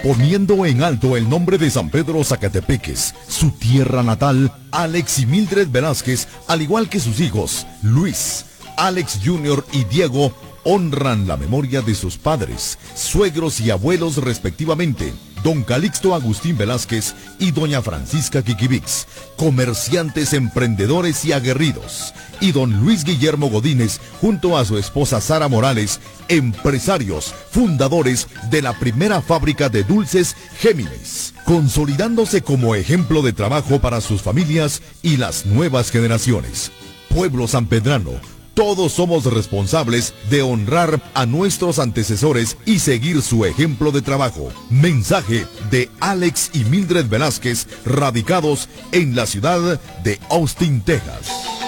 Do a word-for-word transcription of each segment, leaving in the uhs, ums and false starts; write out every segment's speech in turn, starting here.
Poniendo en alto el nombre de San Pedro Zacatepeques, su tierra natal, Alex y Mildred Velázquez, al igual que sus hijos, Luis, Alex junior y Diego, honran la memoria de sus padres, suegros y abuelos respectivamente, don Calixto Agustín Velázquez y doña Francisca Quiquivix, comerciantes, emprendedores y aguerridos, y don Luis Guillermo Godínez, junto a su esposa Sara Morales, empresarios, fundadores de la primera fábrica de dulces Géminis, consolidándose como ejemplo de trabajo para sus familias y las nuevas generaciones. Pueblo sanpedrano, todos somos responsables de honrar a nuestros antecesores y seguir su ejemplo de trabajo. Mensaje de Alex y Mildred Velázquez, radicados en la ciudad de Austin, Texas.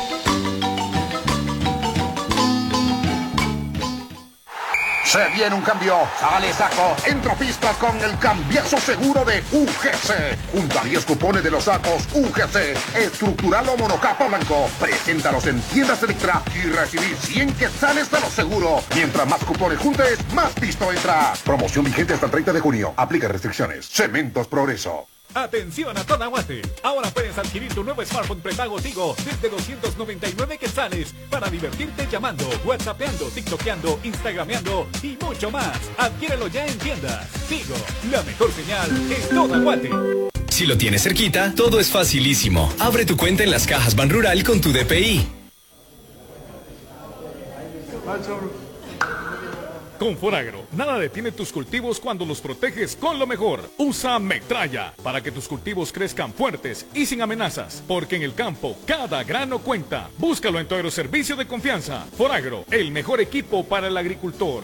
Se viene un cambio, sale saco, entra pista con el cambiazo seguro de U G C. Junta diez cupones de los sacos U G C, estructural o monocapa blanco. Preséntalos en tiendas Electra y recibí cien quetzales de lo seguro. Mientras más cupones juntes, más pisto entra. Promoción vigente hasta el treinta de junio. Aplica restricciones. Cementos Progreso. Atención a toda Guate. Ahora puedes adquirir tu nuevo smartphone prepago Tigo desde doscientos noventa y nueve quetzales para divertirte llamando, whatsappeando, tiktokeando, instagrameando y mucho más. Adquiérelo ya en tiendas. Tigo, la mejor señal en toda Guate. Si lo tienes cerquita, todo es facilísimo. Abre tu cuenta en las cajas Banrural con tu D P I. Con Foragro, nada detiene tus cultivos cuando los proteges con lo mejor. Usa Metralla para que tus cultivos crezcan fuertes y sin amenazas, porque en el campo cada grano cuenta. Búscalo en tu agroservicio de confianza. Foragro, el mejor equipo para el agricultor.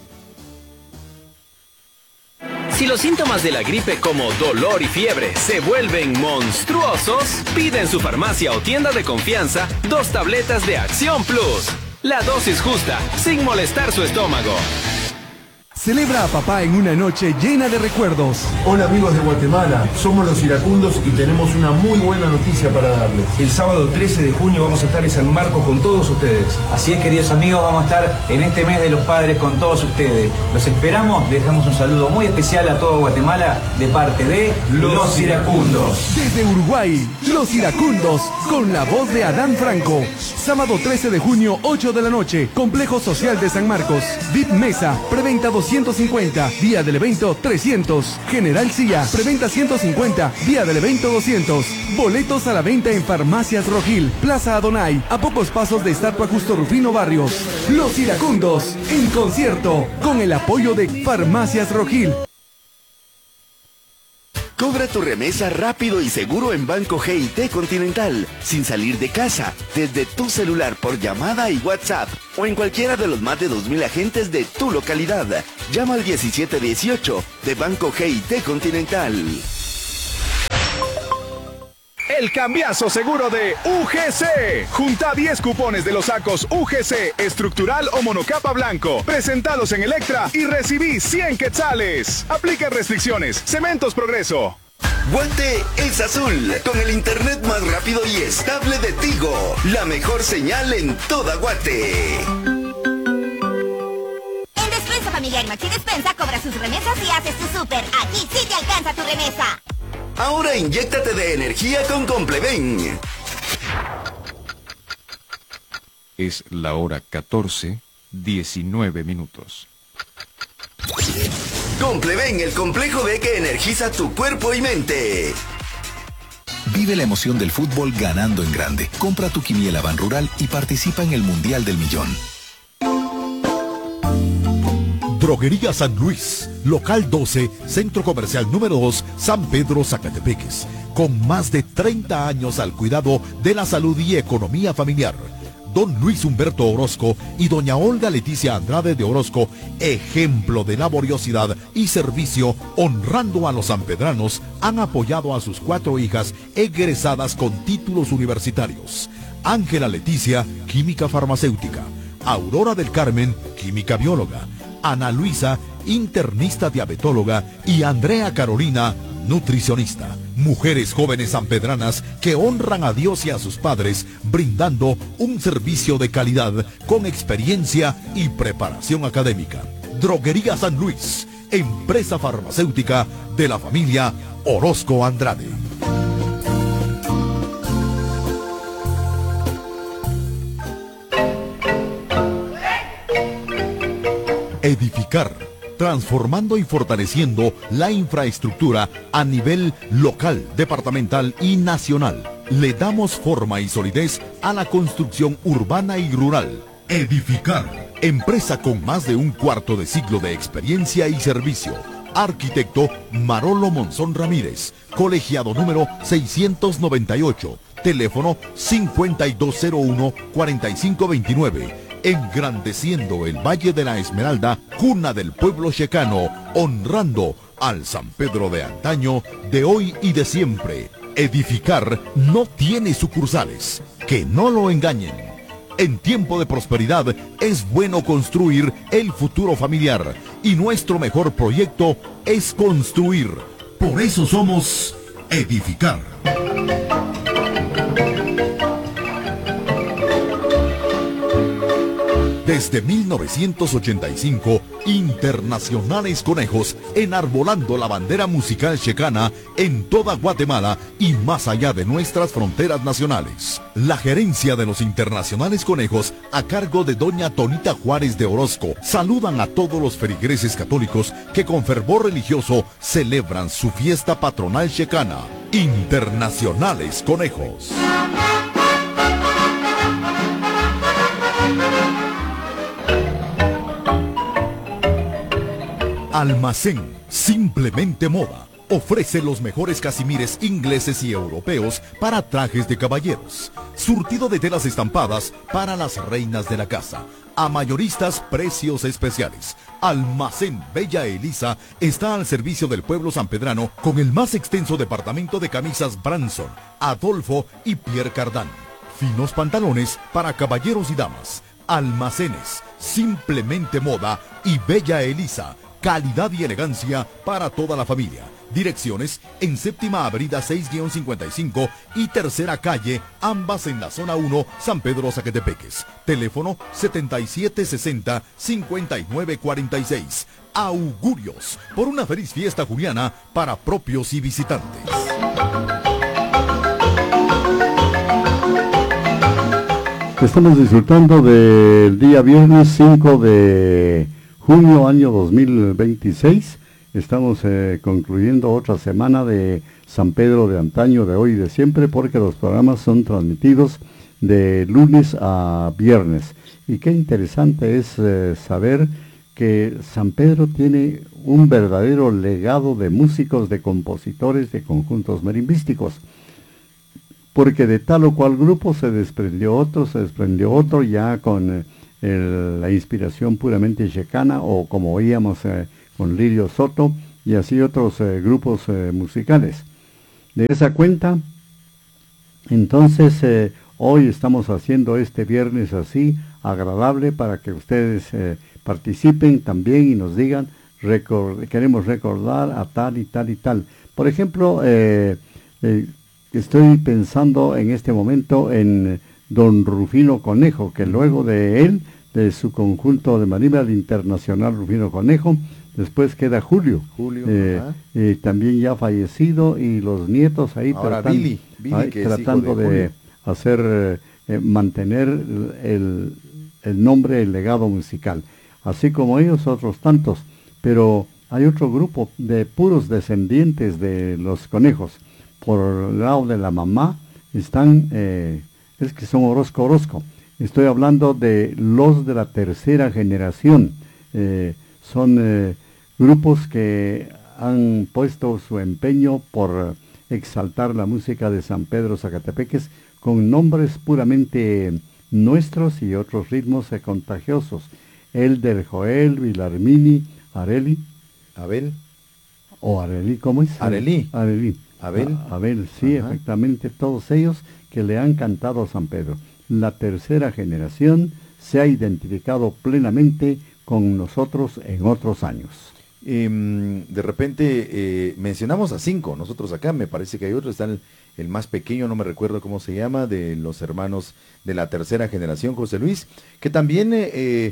Si los síntomas de la gripe como dolor y fiebre se vuelven monstruosos, pide en su farmacia o tienda de confianza dos tabletas de Acción Plus. La dosis justa, sin molestar su estómago. Celebra a papá en una noche llena de recuerdos. Hola amigos de Guatemala, somos los iracundos y tenemos una muy buena noticia para darles. El sábado trece de junio vamos a estar en San Marcos con todos ustedes. Así es, queridos amigos, vamos a estar en este mes de los padres con todos ustedes. Los esperamos, les damos un saludo muy especial a todo Guatemala de parte de Los, los Iracundos. Desde Uruguay, Los Iracundos, con la voz de Adán Franco. Sábado trece de junio, ocho de la noche, Complejo Social de San Marcos. V I P Mesa, preventa doscientos cincuenta, día del evento trescientos. General Silla, preventa ciento cincuenta, día del evento doscientos. Boletos a la venta en Farmacias Rojil, Plaza Adonai, a pocos pasos de Estatua Justo Rufino Barrios. Los Iracundos, en concierto, con el apoyo de Farmacias Rojil. Cobra tu remesa rápido y seguro en Banco G I T Continental, sin salir de casa, desde tu celular por llamada y WhatsApp, o en cualquiera de los más de dos mil agentes de tu localidad. Llama al diecisiete dieciocho de Banco G I T Continental. El cambiazo seguro de U G C. Junta diez cupones de los sacos U G C, estructural o monocapa blanco. Presentalos en Electra y recibí cien quetzales. Aplica restricciones. Cementos Progreso. Guate es azul, con el internet más rápido y estable de Tigo. La mejor señal en toda Guate. En Despensa Familiar Maxi Despensa cobra sus remesas y haces tu súper. Aquí sí te alcanza tu remesa. Ahora inyéctate de energía con Compleven. Es la hora catorce, diecinueve minutos. Compleven, el complejo B que energiza tu cuerpo y mente. Vive la emoción del fútbol ganando en grande. Compra tu quiniela Banrural y participa en el Mundial del Millón. Droguería San Luis, local doce, centro comercial número dos, San Pedro Zacatepeques, con más de treinta años al cuidado de la salud y economía familiar. Don Luis Humberto Orozco y doña Olga Leticia Andrade de Orozco, ejemplo de laboriosidad y servicio, honrando a los sanpedranos, han apoyado a sus cuatro hijas egresadas con títulos universitarios. Ángela Leticia, química farmacéutica. Aurora del Carmen, química bióloga. Ana Luisa, internista diabetóloga, y Andrea Carolina, nutricionista. Mujeres jóvenes sanpedranas que honran a Dios y a sus padres, brindando un servicio de calidad con experiencia y preparación académica. Droguería San Luis, empresa farmacéutica de la familia Orozco Andrade. Edificar, transformando y fortaleciendo la infraestructura a nivel local, departamental y nacional. Le damos forma y solidez a la construcción urbana y rural. Edificar, empresa con más de un cuarto de siglo de experiencia y servicio. Arquitecto Marolo Monzón Ramírez, colegiado número seiscientos noventa y ocho, teléfono cincuenta y dos cero uno, cuarenta y cinco veintinueve. Engrandeciendo el Valle de la Esmeralda, cuna del pueblo checano, honrando al San Pedro de antaño, de hoy y de siempre. Edificar no tiene sucursales, que no lo engañen. En tiempo de prosperidad es bueno construir el futuro familiar y nuestro mejor proyecto es construir. Por eso somos Edificar. Desde mil novecientos ochenta y cinco, Internacionales Conejos, enarbolando la bandera musical checana en toda Guatemala y más allá de nuestras fronteras nacionales. La gerencia de los Internacionales Conejos, a cargo de doña Tonita Juárez de Orozco, saludan a todos los feligreses católicos que con fervor religioso celebran su fiesta patronal checana. Internacionales Conejos. Almacén Simplemente Moda ofrece los mejores casimires ingleses y europeos para trajes de caballeros. Surtido de telas estampadas para las reinas de la casa. A mayoristas, precios especiales. Almacén Bella Elisa está al servicio del pueblo sanpedrano con el más extenso departamento de camisas Branson, Adolfo y Pierre Cardin. Finos pantalones para caballeros y damas. Almacenes Simplemente Moda y Bella Elisa. Calidad y elegancia para toda la familia. Direcciones en Séptima Avenida seis cincuenta y cinco y Tercera Calle, ambas en la zona uno, San Pedro Zacatepeques. Teléfono setenta y siete sesenta, cincuenta y nueve cuarenta y seis. Augurios por una feliz fiesta juliana para propios y visitantes. Estamos disfrutando del día viernes cinco de junio año dos mil veintiséis. Estamos eh, concluyendo otra semana de San Pedro de antaño, de hoy y de siempre, porque los programas son transmitidos de lunes a viernes. Y qué interesante es eh, saber que San Pedro tiene un verdadero legado de músicos, de compositores, de conjuntos marimbísticos. Porque de tal o cual grupo se desprendió otro, se desprendió otro ya con Eh, El, la inspiración puramente checana, o como oíamos eh, con Lirio Soto y así otros eh, grupos eh, musicales. De esa cuenta, entonces eh, hoy estamos haciendo este viernes así, agradable, para que ustedes eh, participen también y nos digan, record, queremos recordar a tal y tal y tal. Por ejemplo, eh, eh, estoy pensando en este momento en don Rufino Conejo, que luego de él, de su conjunto de marimba, el Internacional Rufino Conejo, después queda Julio, Julio eh, eh, también ya fallecido, y los nietos ahí ahora tratan, Billy, Billy ahí, que tratando de, de hacer, eh, mantener el, el nombre, el legado musical, así como ellos otros tantos, pero hay otro grupo de puros descendientes de los Conejos. Por el lado de la mamá están... Eh, es que son Orozco Orozco. Estoy hablando de los de la tercera generación. Eh, son eh, grupos que han puesto su empeño por exaltar la música de San Pedro Zacatepeques con nombres puramente nuestros y otros ritmos eh, contagiosos. El del Joel, Vilarmini, Areli. Abel. O Areli, ¿cómo es? Areli. Areli. Abel. A, Abel, sí, ajá, efectivamente, todos ellos que le han cantado a San Pedro. La tercera generación se ha identificado plenamente con nosotros en otros años. Eh, de repente eh, mencionamos a cinco, nosotros acá, me parece que hay otro, está el, el más pequeño, no me recuerdo cómo se llama, de los hermanos de la tercera generación, José Luis, que también eh,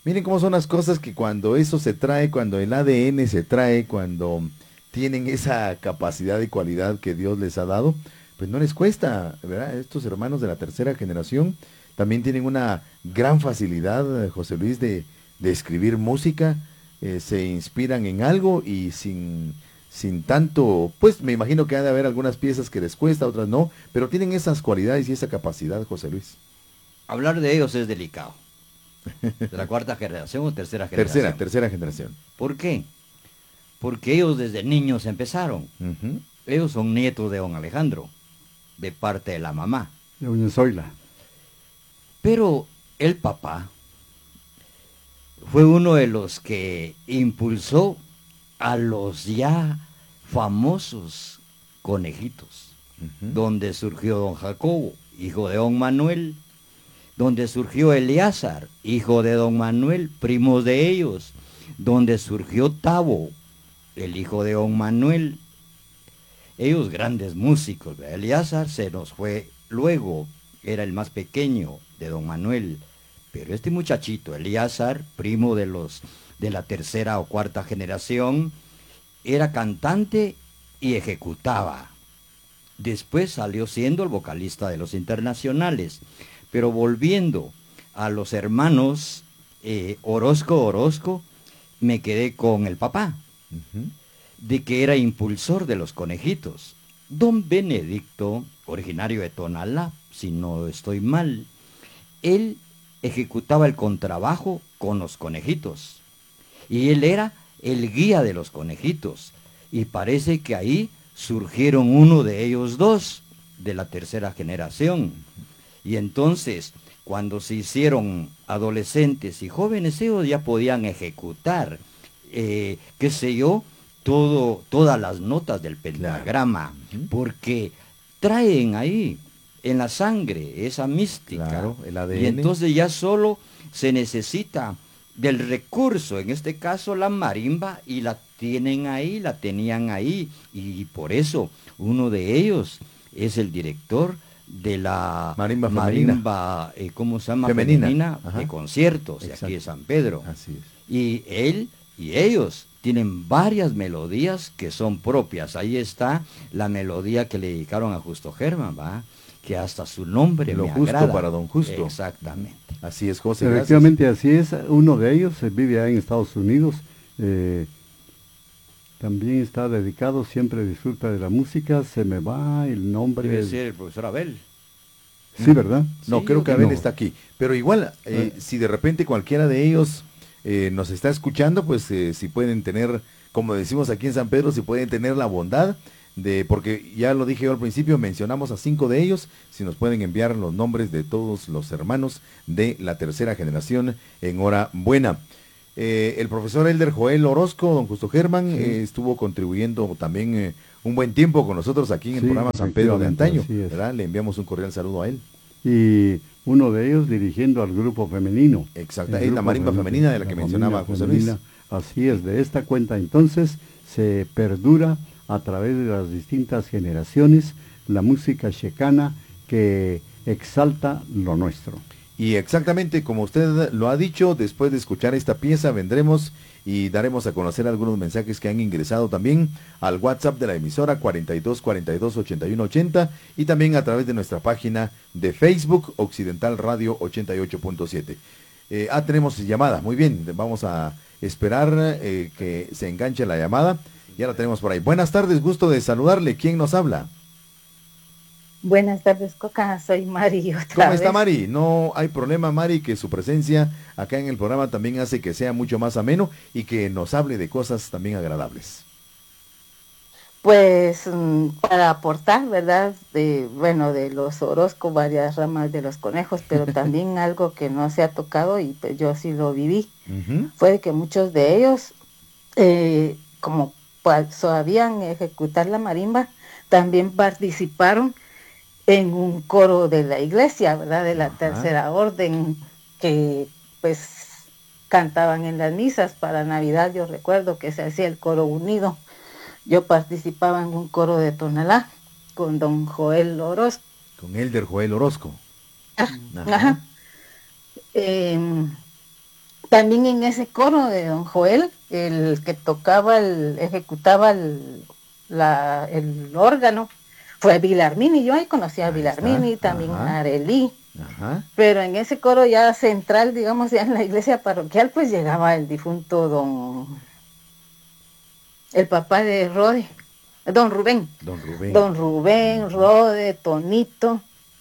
Miren cómo son las cosas que cuando eso se trae, cuando el A D N se trae, cuando tienen esa capacidad y cualidad que Dios les ha dado, pues no les cuesta, ¿verdad? Estos hermanos de la tercera generación también tienen una gran facilidad, José Luis, de, de escribir música, eh, se inspiran en algo y sin, sin tanto, pues me imagino que ha de haber algunas piezas que les cuesta, otras no, pero tienen esas cualidades y esa capacidad, José Luis. Hablar de ellos es delicado. ¿De la cuarta generación o tercera generación? Tercera, tercera generación. ¿Por qué? Porque ellos desde niños empezaron. Uh-huh. Ellos son nietos de don Alejandro, de parte de la mamá. De doña Zoila. Pero el papá fue uno de los que impulsó a los ya famosos conejitos, uh-huh. donde surgió don Jacobo, hijo de don Manuel, donde surgió Eleazar, hijo de don Manuel, primos de ellos, donde surgió Tabo, el hijo de don Manuel. Ellos grandes músicos. Eleazar se nos fue luego, era el más pequeño de don Manuel, pero este muchachito, Eleazar, primo de los de la tercera o cuarta generación, era cantante y ejecutaba. Después salió siendo el vocalista de los Internacionales. Pero volviendo a los hermanos eh, Orozco, Orozco, me quedé con el papá, uh-huh. de que era impulsor de los conejitos. Don Benedicto, originario de Tonalá, si no estoy mal, él ejecutaba el contrabajo con los conejitos. Y él era el guía de los conejitos. Y parece que ahí surgieron uno de ellos dos, de la tercera generación. Y entonces, cuando se hicieron adolescentes y jóvenes, ellos ya podían ejecutar, eh, qué sé yo, todo, todas las notas del pentagrama, claro. porque traen ahí, en la sangre, esa mística. Claro, el A D N. Y entonces ya solo se necesita del recurso, en este caso la marimba, y la tienen ahí, la tenían ahí, y por eso uno de ellos es el director de la marimba, marimba eh, ¿cómo se llama? Femenina, femenina de conciertos, de aquí de San Pedro. Así es. Y él y ellos tienen varias melodías que son propias. Ahí está la melodía que le dedicaron a Justo Germán, ¿va? Que hasta su nombre Lo me justo agrada. para don Justo. Exactamente. Así es, José. Efectivamente, así es. Uno de ellos vive ahí en Estados Unidos. Eh, También está dedicado, siempre disfruta de la música, se me va el nombre. Debe ser el profesor Abel. Sí, ¿verdad? No, sí, creo que Abel no. está aquí. Pero igual, eh, si de repente cualquiera de ellos eh, nos está escuchando, pues eh, si pueden tener, como decimos aquí en San Pedro, si pueden tener la bondad de, porque ya lo dije yo al principio, mencionamos a cinco de ellos, si nos pueden enviar los nombres de todos los hermanos de la tercera generación en hora buena. Eh, el profesor Elder Joel Orozco, don Justo Germán, sí. eh, estuvo contribuyendo también eh, un buen tiempo con nosotros aquí en el sí, programa San Pedro de antaño, ¿verdad? Le enviamos un cordial saludo a él. Y uno de ellos dirigiendo al grupo femenino. Exacto, es la marimba femenina de la que mencionaba José Luis. Así es, de esta cuenta entonces se perdura a través de las distintas generaciones la música checana que exalta lo nuestro. Y exactamente como usted lo ha dicho, después de escuchar esta pieza vendremos y daremos a conocer algunos mensajes que han ingresado también al WhatsApp de la emisora cuarenta y dos cuarenta y dos ochenta y uno ochenta y también a través de nuestra página de Facebook Occidental Radio ochenta y ocho punto siete. Eh, ah, tenemos llamada, muy bien, vamos a esperar eh, que se enganche la llamada. Ya la tenemos por ahí. Buenas tardes, gusto de saludarle. ¿Quién nos habla? Buenas tardes, Coca, soy Mari otra ¿Cómo vez. está Mari? No hay problema, Mari, que su presencia acá en el programa también hace que sea mucho más ameno y que nos hable de cosas también agradables. Pues para aportar, ¿verdad? De, bueno, de los Orozco, varias ramas de los conejos, pero también algo que no se ha tocado y pues yo sí lo viví, uh-huh. fue que muchos de ellos, eh, como pues, sabían ejecutar la marimba, también participaron en un coro de la iglesia, ¿verdad? De la Ajá. tercera orden, que pues cantaban en las misas para Navidad. Yo recuerdo que se hacía el coro unido. Yo participaba en un coro de Tonalá con don Joel Orozco. Con Elder Joel Orozco. Ah, Ajá. Ajá. Eh, también en ese coro de don Joel, el que tocaba, el, ejecutaba el, la, el órgano, fue Vilarmini. Yo ahí conocí a Vilarmini, también a Arelí. Ajá. Pero en ese coro ya central, digamos, ya en la iglesia parroquial, pues llegaba el difunto don, el papá de Rode, don Rubén. Don Rubén. Don Rubén, Rode, Tonito,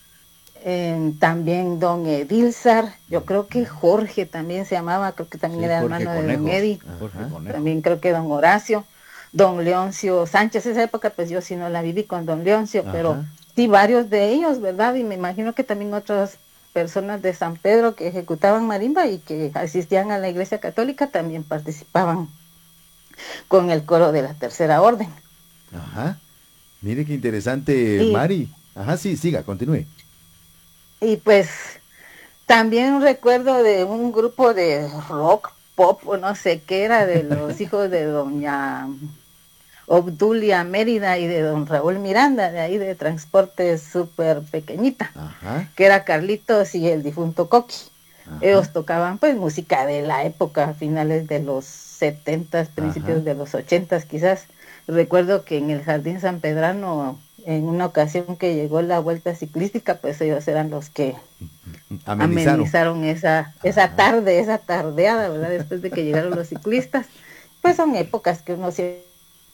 eh, también don Edilzar, yo creo que Jorge también se llamaba, creo que también Sí, era Jorge hermano de Conejo. don Eddie. Jorge Conejo. También creo que don Horacio, don Leoncio Sánchez. Esa época pues yo sí no la viví con don Leoncio, Ajá. pero sí varios de ellos, ¿verdad? Y me imagino que también otras personas de San Pedro que ejecutaban marimba y que asistían a la iglesia católica también participaban con el coro de la Tercera Orden. Ajá. Mire qué interesante, Y- Mari. Ajá, sí, siga, continúe. Y pues también recuerdo de un grupo de rock, pop o no sé qué era, de los hijos de doña Obdulia Mérida y de don Raúl Miranda, de ahí de Transporte Súper Pequeñita, Ajá. que era Carlitos y el difunto Coqui. Ellos tocaban pues música de la época, finales de los setentas, principios Ajá. de los ochentas quizás. Recuerdo que en el Jardín San Pedrano, en una ocasión que llegó la vuelta ciclística, pues ellos eran los que Amenizaron. amenizaron esa, esa tarde, esa tardeada, ¿verdad? Después de que llegaron los ciclistas. Pues son épocas que uno siempre...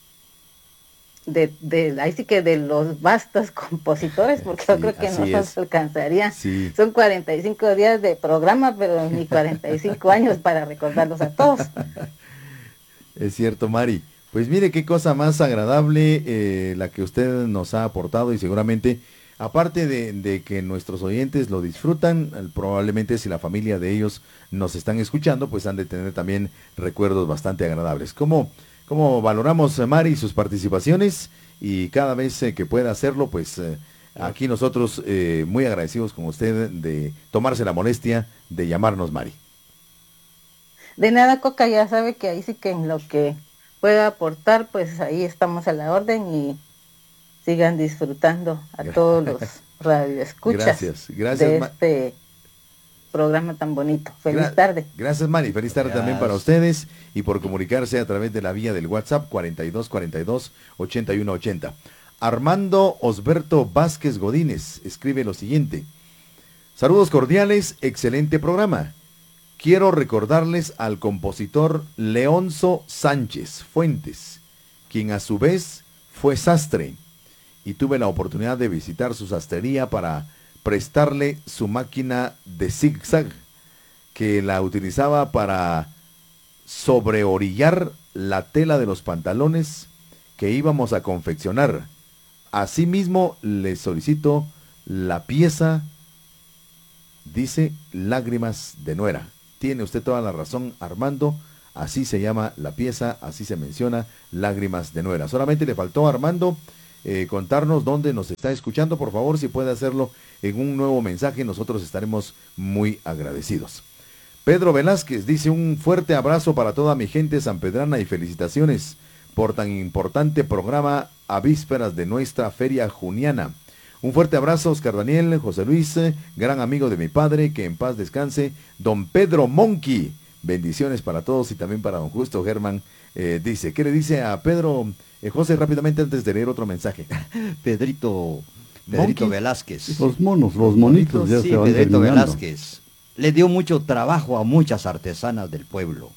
De, de, ahí sí que de los vastos compositores, porque yo Sí, creo que así no es. nos alcanzaría. Sí. Son cuarenta y cinco días de programa, pero ni cuarenta y cinco años para recordarlos a todos. Es cierto, Mari. Pues mire qué cosa más agradable eh, la que usted nos ha aportado y seguramente, aparte de, de que nuestros oyentes lo disfrutan, eh, probablemente si la familia de ellos nos están escuchando, pues han de tener también recuerdos bastante agradables. ¿Cómo, cómo valoramos, eh, Mari, sus participaciones? Y cada vez eh, que pueda hacerlo, pues eh, aquí nosotros eh, muy agradecidos con usted de tomarse la molestia de llamarnos, Mari. De nada, Coca, ya sabe que ahí sí que en lo que pueda aportar, pues ahí estamos a la orden y sigan disfrutando a todos los radioescuchas Gracias, gracias, de Ma- este programa tan bonito. Feliz Gra- tarde. Gracias, Mari. Feliz tarde también para ustedes y por comunicarse a través de la vía del WhatsApp cuarenta y dos cuarenta y dos ochenta y uno ochenta. Armando Osberto Vázquez Godínez escribe lo siguiente. Saludos cordiales, excelente programa. Quiero recordarles al compositor Leonzo Sánchez Fuentes, quien a su vez fue sastre, y tuve la oportunidad de visitar su sastrería para prestarle su máquina de zigzag, que la utilizaba para sobreorillar la tela de los pantalones que íbamos a confeccionar. Asimismo, le solicito la pieza, dice, Lágrimas de Nuera. Tiene usted toda la razón, Armando. Así se llama la pieza, así se menciona, Lágrimas de Nuera. Solamente le faltó a Armando eh, contarnos dónde nos está escuchando. Por favor, si puede hacerlo en un nuevo mensaje, nosotros estaremos muy agradecidos. Pedro Velázquez dice: un fuerte abrazo para toda mi gente sanpedrana y felicitaciones por tan importante programa a vísperas de nuestra feria juniana. Un fuerte abrazo, Oscar Daniel, José Luis, eh, gran amigo de mi padre, que en paz descanse, don Pedro Monqui. Bendiciones para todos y también para don Justo Germán. Eh, dice, ¿qué le dice a Pedro? Eh, José, rápidamente antes de leer otro mensaje. Pedrito, Pedrito Monkey. Velázquez. Los monos, los monitos ya Sí, se van Pedrito terminando. Velázquez le dio mucho trabajo a muchas artesanas del pueblo.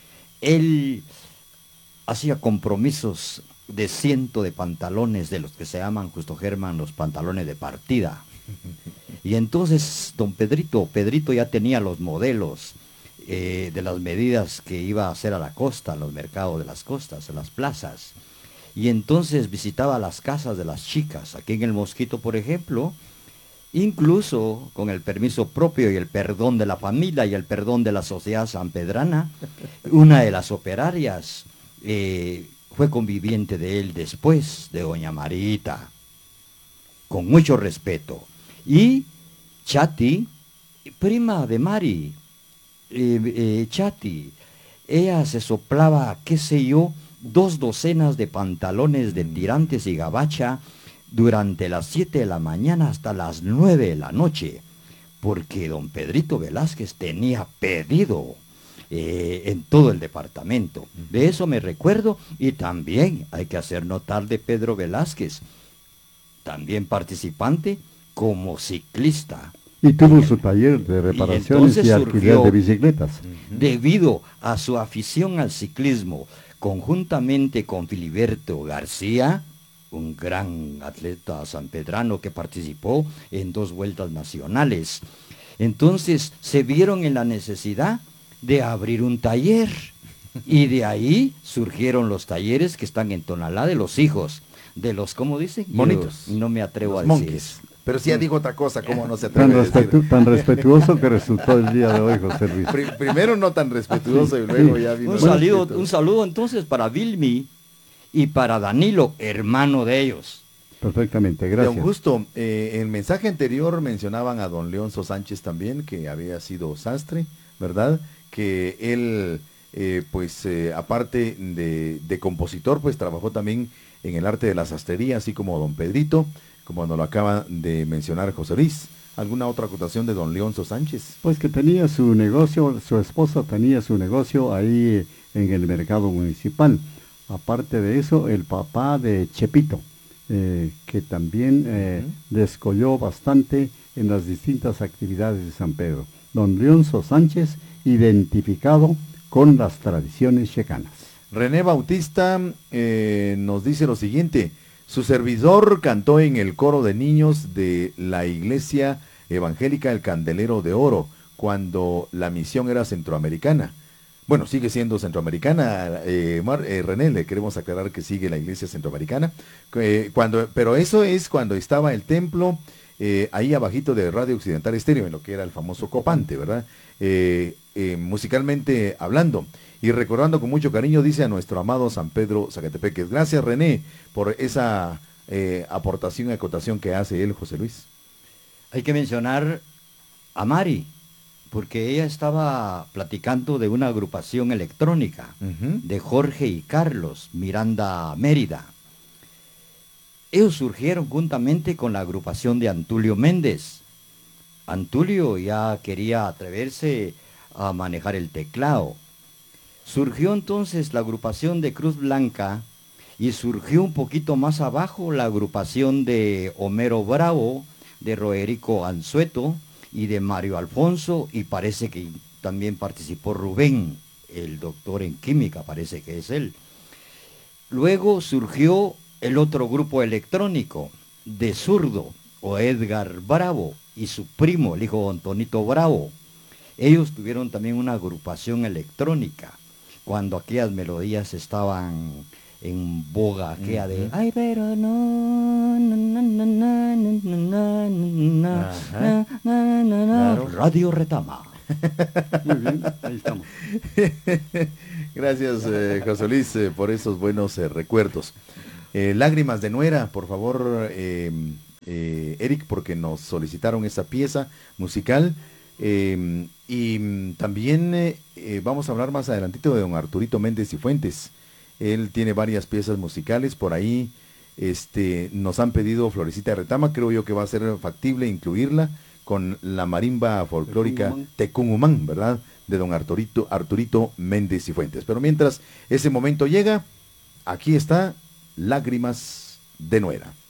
Él hacía compromisos de ciento de pantalones, de los que se llaman, Justo Germán, los pantalones de partida. Y entonces don Pedrito, Pedrito ya tenía los modelos eh, de las medidas que iba a hacer a la costa, los mercados de las costas, en las plazas. Y entonces visitaba las casas de las chicas, aquí en El Mosquito, por ejemplo, incluso con el permiso propio y el perdón de la familia y el perdón de la sociedad sanpedrana. Una de las operarias eh, fue conviviente de él después, de doña Marita, con mucho respeto. Y Chati, prima de Mari, eh, eh, Chati, ella se soplaba, qué sé yo, dos docenas de pantalones de tirantes y gabacha durante las siete de la mañana hasta las nueve de la noche, porque don Pedrito Velázquez tenía pedido. eh, en todo el departamento. De eso me recuerdo, y también hay que hacer notar de Pedro Velázquez, también participante como ciclista. Y tuvo su taller de reparaciones y, y alquiler de bicicletas. Debido a su afición al ciclismo, conjuntamente con Filiberto García, un gran atleta sanpedrano que participó en dos vueltas nacionales. Entonces se vieron en la necesidad de abrir un taller, y de ahí surgieron los talleres que están en Tonalá de los hijos, de los, ¿cómo dicen? Bonitos. Yo no me atrevo los a decir monkeys. Pero si ya dijo otra cosa, ¿cómo no se tan, atreve a decir? respetu tan respetuoso que resultó el día de hoy, José Luis. Pri primero no tan respetuoso y luego ya vino. Un saludo, un saludo entonces para Vilmi y para Danilo, hermano de ellos. Perfectamente, gracias. Don Justo, eh, en el mensaje anterior mencionaban a don Leonzo Sánchez también, que había sido sastre, ¿verdad? Que él, eh, pues, eh, aparte de, de compositor, pues trabajó también en el arte de la sastrería, así como don Pedrito, como nos lo acaba de mencionar José Luis. ¿Alguna otra acotación de don Leonzo Sánchez? Pues que tenía su negocio, su esposa tenía su negocio ahí en el mercado municipal. Aparte de eso, el papá de Chepito, eh, que también eh, uh-huh. descolló bastante en las distintas actividades de San Pedro. Don Leonzo Sánchez, identificado con las tradiciones checanas. René Bautista eh, nos dice lo siguiente: su servidor cantó en el coro de niños de la iglesia evangélica El Candelero de Oro, cuando la misión era centroamericana. Bueno, sigue siendo centroamericana, eh, Mar, eh, René, le queremos aclarar que sigue la iglesia centroamericana, eh, cuando, pero eso es cuando estaba el templo eh, ahí abajito de Radio Occidental Estéreo, en lo que era el famoso Copante, ¿verdad? Eh, eh, musicalmente hablando. Y recordando con mucho cariño, dice a nuestro amado San Pedro Zacatepeques. Gracias, René, por esa eh, aportación y acotación que hace él, José Luis. Hay que mencionar a Mari, porque ella estaba platicando de una agrupación electrónica, uh-huh. de Jorge y Carlos Miranda Mérida. Ellos surgieron juntamente con la agrupación de Antulio Méndez. Antulio ya quería atreverse a manejar el teclado. Surgió entonces la agrupación de Cruz Blanca, y surgió un poquito más abajo la agrupación de Homero Bravo, de Roerico Anzueto y de Mario Alfonso, y parece que también participó Rubén, el doctor en química, parece que es él. Luego surgió el otro grupo electrónico de Zurdo, o Edgar Bravo, y su primo, el hijo de Antonito Bravo. Ellos tuvieron también una agrupación electrónica, cuando aquellas melodías estaban en boga, aquella de ay, pero no, no, no, no, no, no, no, no, no, no, no, Radio Retama. Muy bien, ahí estamos. Gracias, eh, José Luis, eh, por esos buenos eh, recuerdos. Eh, Lágrimas de Nuera, por favor, eh, eh, Eric, porque nos solicitaron esa pieza musical. Eh, y también eh, eh, vamos a hablar más adelantito de don Arturito Méndez y Fuentes. Él tiene varias piezas musicales por ahí. Este, nos han pedido Florecita de Retama, creo yo que va a ser factible incluirla con la marimba folclórica Tecumumán, ¿verdad? De don Arturito, Arturito Méndez y Fuentes. Pero mientras ese momento llega, aquí está Lágrimas de Nuera.